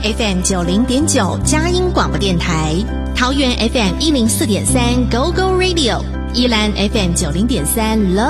FM 90.9佳音广播电台，桃园 FM 104.3 Go Go Radio， 宜兰 FM 90.3 Love